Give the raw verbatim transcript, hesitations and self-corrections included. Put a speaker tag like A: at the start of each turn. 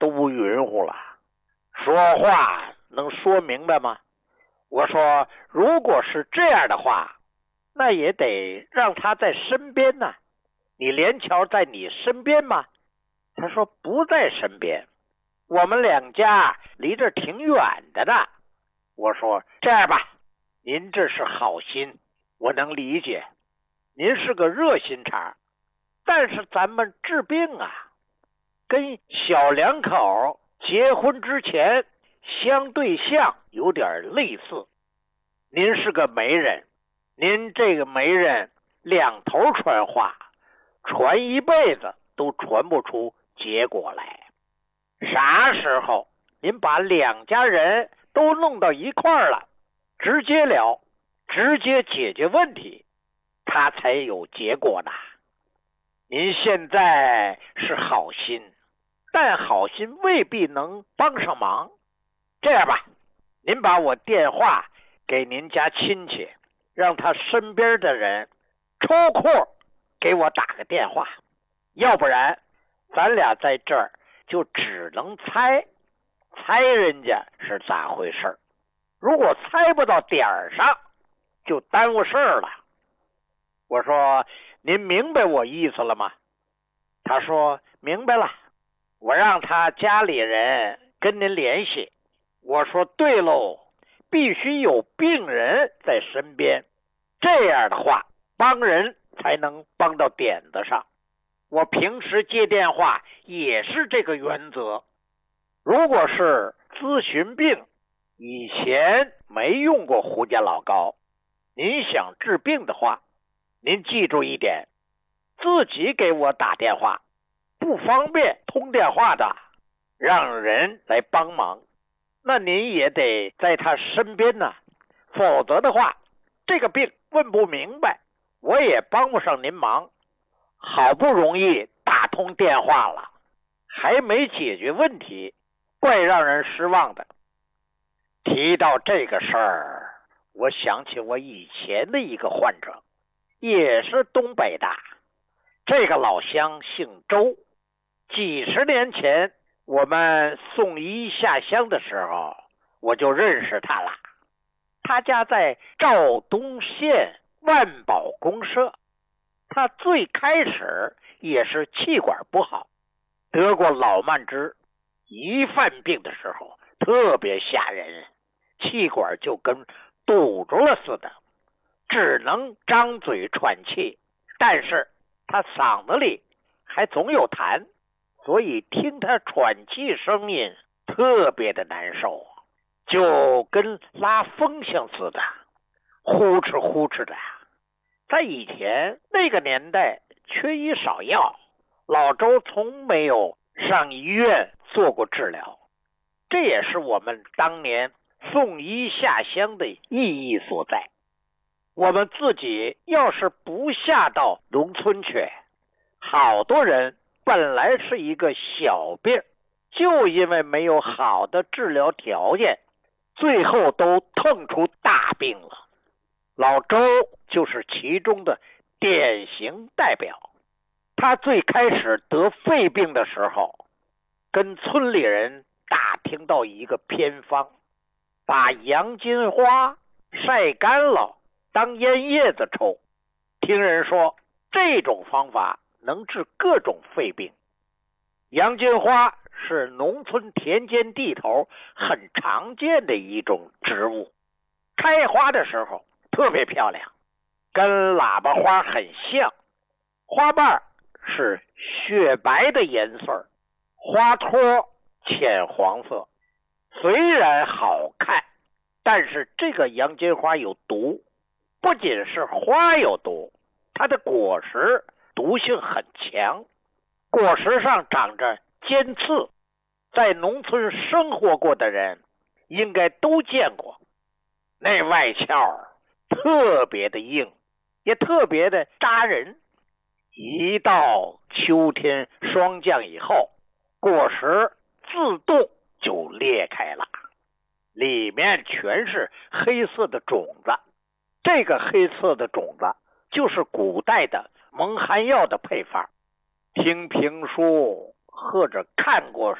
A: 都不匀乎了，说话能说明白吗？我说如果是这样的话，那也得让他在身边呢。你连桥在你身边吗？他说不在身边，我们两家离这挺远的呢。我说这样吧，您这是好心，我能理解，您是个热心肠，但是咱们治病啊，跟小两口结婚之前相对象有点类似。您是个媒人，您这个媒人两头传话，传一辈子都传不出结果来。啥时候您把两家人都弄到一块儿了，直接聊，直接解决问题，他才有结果的。您现在是好心，但好心未必能帮上忙。这样吧，您把我电话给您家亲戚，让他身边的人抽空给我打个电话，要不然咱俩在这儿就只能猜猜人家是咋回事。如果猜不到点儿上，就耽误事儿了。我说您明白我意思了吗？他说明白了，我让他家里人跟您联系。我说对喽，必须有病人在身边，这样的话帮人才能帮到点子上。我平时接电话也是这个原则。如果是咨询病，以前没用过胡家老高，您想治病的话，您记住一点，自己给我打电话，不方便通电话的，让人来帮忙，那您也得在他身边呢，否则的话，这个病问不明白，我也帮不上您忙。好不容易打通电话了，还没解决问题，怪让人失望的。提到这个事儿，我想起我以前的一个患者，也是东北的，这个老乡姓周。几十年前我们送医下乡的时候，我就认识他了。他家在肇东县万宝公社。他最开始也是气管不好，得过老慢支，一犯病的时候特别吓人，气管就跟堵住了似的，只能张嘴喘气，但是他嗓子里还总有痰，所以听他喘气声音特别的难受，就跟拉风箱似的，呼哧呼哧的。在以前那个年代缺医少药，老周从没有上医院做过治疗，这也是我们当年送医下乡的意义所在。我们自己要是不下到农村去，好多人本来是一个小病，就因为没有好的治疗条件，最后都碰出大病了。老周就是其中的典型代表。他最开始得肺病的时候，跟村里人打听到一个偏方，把洋金花晒干了当烟叶子抽，听人说这种方法能治各种肺病。洋金花是农村田间地头很常见的一种植物，开花的时候特别漂亮，跟喇叭花很像，花瓣是雪白的颜色，花托浅黄色。虽然好看，但是这个洋金花有毒，不仅是花有毒，它的果实毒性很强，果实上长着尖刺，在农村生活过的人应该都见过。那外壳特别的硬，也特别的扎人。一到秋天霜降以后，果实自动就裂开了，里面全是黑色的种子。这个黑色的种子就是古代的蒙汗药的配方。听评书或者看过